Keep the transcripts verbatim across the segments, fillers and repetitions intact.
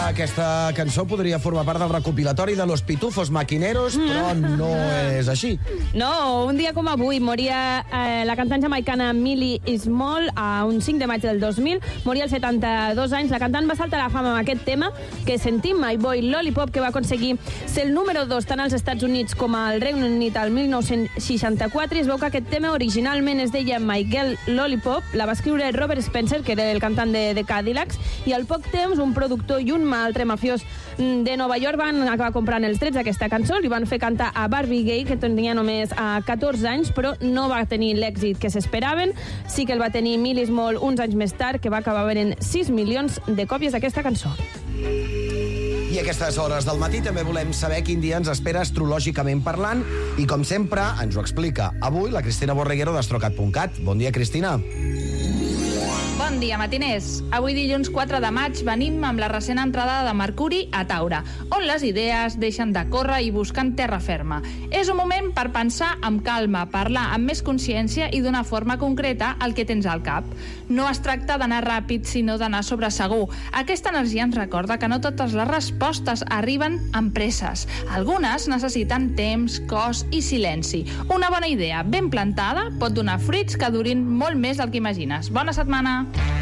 aquesta cançó podria formar part del recopilatori de Los Pitufos Maquineros, però no és així. No, un dia com avui moria eh, la cantant jamaicana Millie Small a un cinc de maig del dos mil. Moria als setanta-dos anys. La cantant va saltar a la fama amb aquest tema que sentim, My Boy Lollipop, que va aconseguir ser el número dos tant als Estats Units com al Regne Unit al mil nou-cents seixanta-quatre. Es veu que aquest tema originalment es deia My Girl Lollipop. La va escriure Robert Spencer, que era el cantant de, de Cadillacs, i al poc temps un productor i un altre mafiós de Nova York van acabar comprant els drets d'aquesta cançó, li van fer cantar a Barbie Gay, que tenia només a catorze anys, però no va tenir l'èxit que s'esperaven. Sí que el va tenir Millie Small uns anys més tard, que va acabar venent sis milions de còpies d'aquesta cançó. I a aquestes hores del matí també volem saber quin dia ens espera astrològicament parlant, i com sempre ens ho explica avui la Cristina Borreguero d'Astrocat punt cat. Bon dia, Cristina. Bon dia, matiners. Avui dilluns quatre de maig venim amb la recent entrada de Mercuri a Taure, on les idees deixen de córrer i busquen terra ferma. És un moment per pensar amb calma, parlar amb més consciència i d'una forma concreta el que tens al cap. No es tracta d'anar ràpid, sinó d'anar sobre segur. Aquesta energia ens recorda que no totes les respostes arriben amb presses. Algunes necessiten temps, cos i silenci. Una bona idea ben plantada pot donar fruits que durin molt més del que imagines. Bona setmana!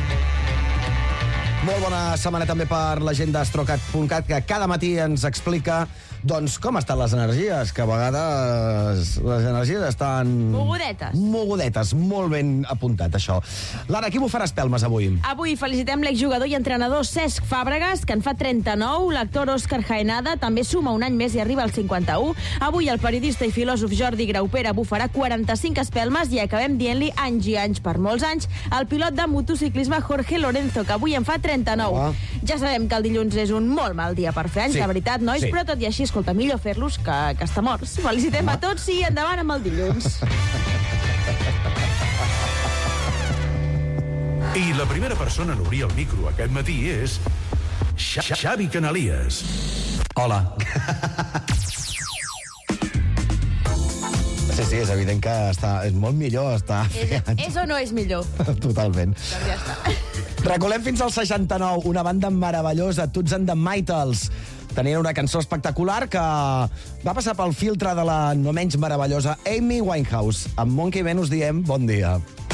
Molt bona setmana també per la gent d'Astrocat punt cat, que cada matí ens explica doncs com estan les energies, que a vegades les energies estan... Mogudetes. Mogudetes, molt ben apuntat, això. Lara, qui bufarà espelmes avui? Avui felicitem l'exjugador i entrenador Cesc Fàbregas, que en fa trenta-nou. L'actor Òscar Jaenada també suma un any més i arriba als cinquanta-u. Avui el periodista i filòsof Jordi Graupera bufarà quaranta-cinc espelmes i acabem dient-li anys i anys per molts anys el pilot de motociclisme Jorge Lorenzo, que avui en fa trenta-nou. Oh. Ja sabem que el dilluns és un molt mal dia per fer anys, sí. de veritat, nois, Sí. però tot i així, escolta, millor fer-los que, que estar morts. Felicitem a tots i endavant amb el dilluns. I la primera persona en obrir el micro aquest matí és Xavi Canalies. Hola. Sí, sí, és evident que està, és molt millor estar És, fent... és o no és millor? Totalment. Doncs ja està. Recolem fins al seixanta-nou, una banda meravellosa, Toots and the Maytals. Tenien una cançó espectacular que va passar pel filtre de la no menys meravellosa Amy Winehouse. Amb Monkey Ben us diem bon dia.